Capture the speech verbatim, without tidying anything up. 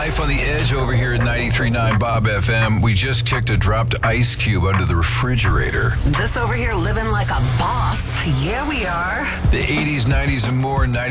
Life on the Edge over here at ninety-three point nine Bob F M. We just kicked a dropped ice cube under the refrigerator. Just over here living like a boss. Yeah, we are. The eighties, nineties, and more. ninety